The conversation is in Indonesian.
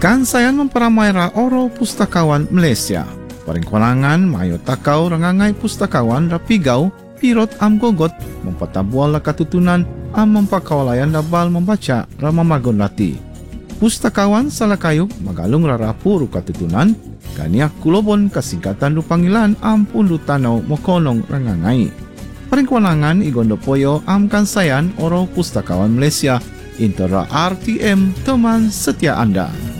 Kan saya memperamai oro pustakawan Malaysia. Paring konangan mayo takau rangangai pustakawan rapigau pirot am gogot mempatabual la katutunan am mempakaulayan dabal membaca ramamagon lati. Pustakawan salah kayuk magalung rarapu katutunan kaniak kulobon kasingkatan panggilan am pundu tanau mokonong rangangai. Paring konangan igondopoyo am kansayan oro pustakawan Malaysia intera RTM teman setia Anda.